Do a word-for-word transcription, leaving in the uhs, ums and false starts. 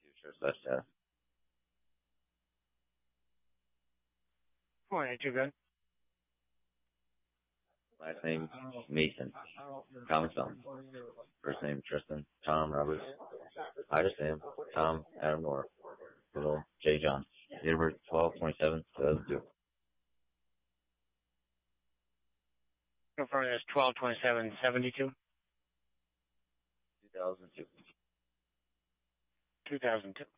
future such as four ninety-two, good. last name Mason, common spelling. First name Tristan, Tom Roberts, Ida Sam, Tom Adam Nora, little J John. Date of birth twelve twenty-seven two thousand two. Confirm that's twelve twenty-seven seventy-two. two thousand two. two thousand two.